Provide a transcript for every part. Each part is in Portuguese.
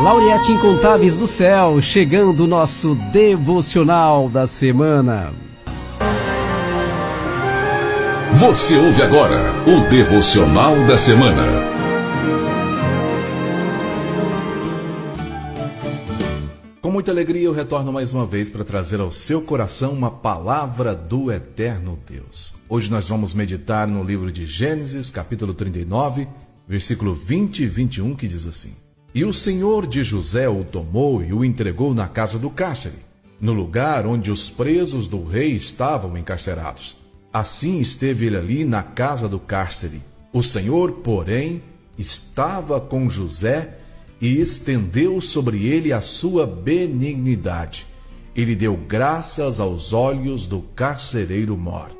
Lauriette Incontáveis do Céu, chegando o nosso devocional da semana. Você ouve agora o devocional da semana. Com muita alegria eu retorno mais uma vez para trazer ao seu coração uma palavra do eterno Deus. Hoje nós vamos meditar no livro de Gênesis, capítulo 39, versículo 20 e 21, que diz assim: E o Senhor de José o tomou e o entregou na casa do cárcere, no lugar onde os presos do rei estavam encarcerados. Assim esteve ele ali na casa do cárcere. O Senhor, porém, estava com José e estendeu sobre ele a sua benignidade. Ele deu graças aos olhos do carcereiro mor.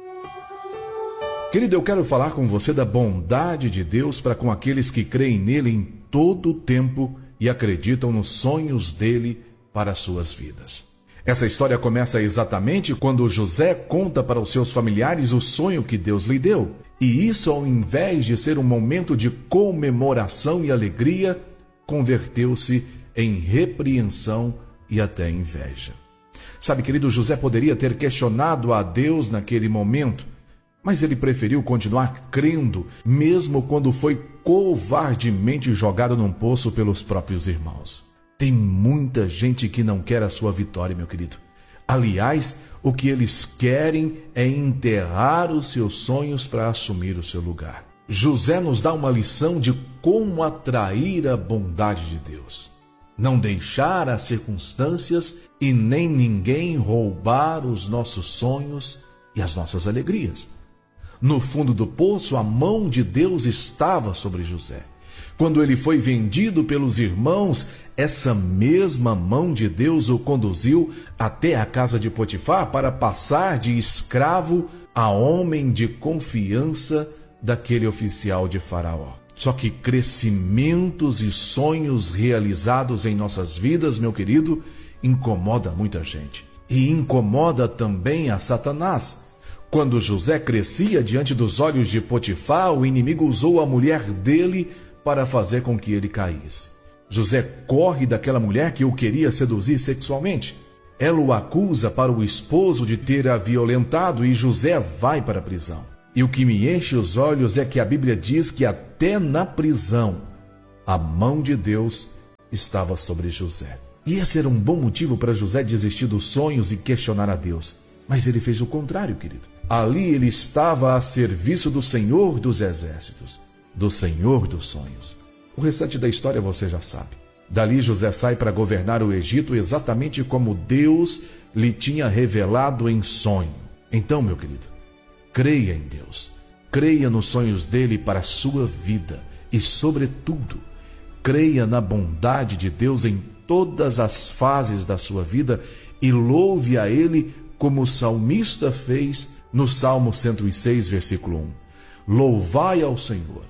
Querido, eu quero falar com você da bondade de Deus para com aqueles que creem nele em todo o tempo e acreditam nos sonhos dele para as suas vidas. Essa história começa exatamente quando José conta para os seus familiares o sonho que Deus lhe deu. E isso, ao invés de ser um momento de comemoração e alegria, converteu-se em repreensão e até inveja. Sabe, querido, José poderia ter questionado a Deus naquele momento, mas ele preferiu continuar crendo, mesmo quando foi covardemente jogado num poço pelos próprios irmãos. Tem muita gente que não quer a sua vitória, meu querido. Aliás, o que eles querem é enterrar os seus sonhos para assumir o seu lugar. José nos dá uma lição de como atrair a bondade de Deus. Não deixar as circunstâncias e nem ninguém roubar os nossos sonhos e as nossas alegrias. No fundo do poço, a mão de Deus estava sobre José. Quando ele foi vendido pelos irmãos, essa mesma mão de Deus o conduziu até a casa de Potifar para passar de escravo a homem de confiança daquele oficial de Faraó. Só que crescimentos e sonhos realizados em nossas vidas, meu querido, incomoda muita gente. E incomoda também a Satanás. Quando José crescia diante dos olhos de Potifar, o inimigo usou a mulher dele para fazer com que ele caísse. José corre daquela mulher que o queria seduzir sexualmente. Ela o acusa para o esposo de ter a violentado e José vai para a prisão. E o que me enche os olhos é que a Bíblia diz que até na prisão a mão de Deus estava sobre José. E esse era um bom motivo para José desistir dos sonhos e questionar a Deus. Mas ele fez o contrário, querido. Ali ele estava a serviço do Senhor dos Exércitos, do Senhor dos sonhos. O restante da história você já sabe. Dali José sai para governar o Egito exatamente como Deus lhe tinha revelado em sonho. Então, meu querido, creia em Deus. Creia nos sonhos dele para a sua vida. E, sobretudo, creia na bondade de Deus em todas as fases da sua vida e louve a ele como o salmista fez no Salmo 106, versículo 1. Louvai ao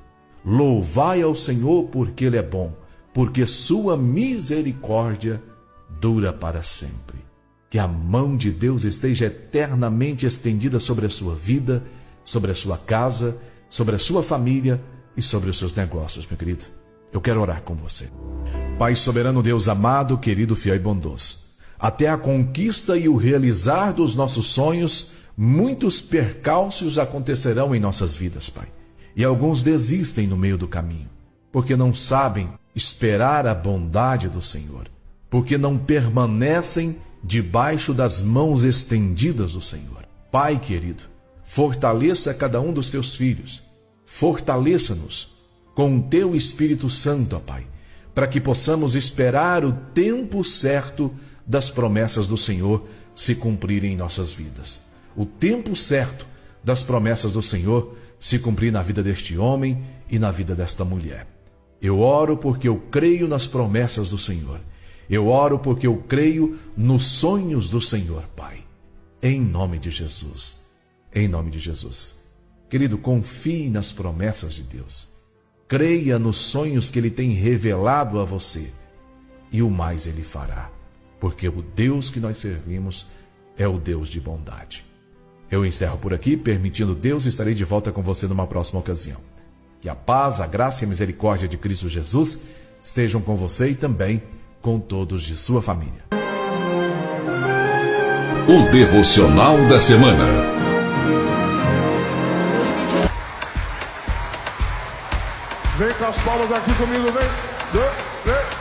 Senhor porque Ele é bom, porque sua misericórdia dura para sempre. Que a mão de Deus esteja eternamente estendida sobre a sua vida, sobre a sua casa, sobre a sua família e sobre os seus negócios, meu querido. Eu quero orar com você. Pai soberano, Deus amado, querido, fiel e bondoso, até a conquista e o realizar dos nossos sonhos, muitos percalços acontecerão em nossas vidas, Pai. E alguns desistem no meio do caminho, porque não sabem esperar a bondade do Senhor, porque não permanecem debaixo das mãos estendidas do Senhor. Pai querido, fortaleça cada um dos teus filhos, fortaleça-nos com o teu Espírito Santo, ó Pai, para que possamos esperar o tempo certo das promessas do Senhor se cumprirem em nossas vidas. O tempo certo das promessas do Senhor se cumprir na vida deste homem e na vida desta mulher. Eu oro porque eu creio nas promessas do Senhor. Eu oro porque eu creio nos sonhos do Senhor, Pai. Em nome de Jesus. Em nome de Jesus. Querido, confie nas promessas de Deus. Creia nos sonhos que Ele tem revelado a você. E o mais Ele fará. Porque o Deus que nós servimos é o Deus de bondade. Eu encerro por aqui, permitindo Deus, estarei de volta com você numa próxima ocasião. Que a paz, a graça e a misericórdia de Cristo Jesus estejam com você e também com todos de sua família. O Devocional da Semana. Vem com as palmas aqui comigo, vem.